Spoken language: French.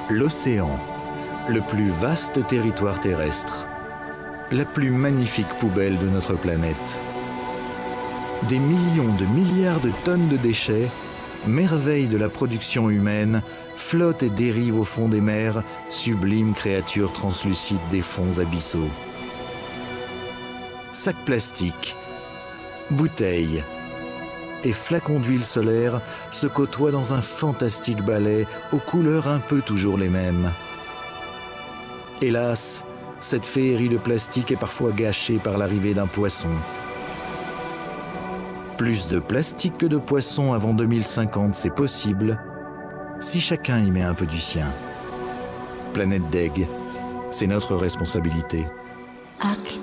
L'océan, le plus vaste territoire terrestre, la plus magnifique poubelle de notre planète. Des millions de milliards de tonnes de déchets, merveilles de la production humaine, flottent et dérivent au fond des mers, sublimes créatures translucides des fonds abyssaux. Sacs plastiques, bouteilles et flacons d'huile solaire se côtoient dans un fantastique ballet aux couleurs un peu toujours les mêmes. Hélas, cette féerie de plastique est parfois gâchée par l'arrivée d'un poisson. Plus de plastique que de poissons avant 2050, c'est possible, si chacun y met un peu du sien. Planète Deg, c'est notre responsabilité. Acte